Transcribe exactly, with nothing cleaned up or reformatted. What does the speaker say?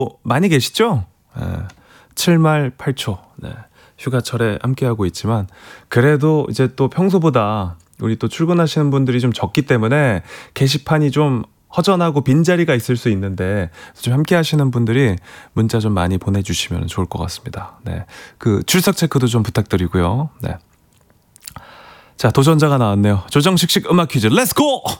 많이 계시죠? 예, 칠 말 팔 초. 네. 휴가철에 함께하고 있지만, 그래도 이제 또 평소보다 우리 또 출근하시는 분들이 좀 적기 때문에 게시판이 좀 허전하고 빈자리가 있을 수 있는데, 좀 함께 하시는 분들이 문자 좀 많이 보내주시면 좋을 것 같습니다. 네. 그 출석 체크도 좀 부탁드리고요. 네. 자, 도전자가 나왔네요. 조정식식 음악 퀴즈, 렛츠고!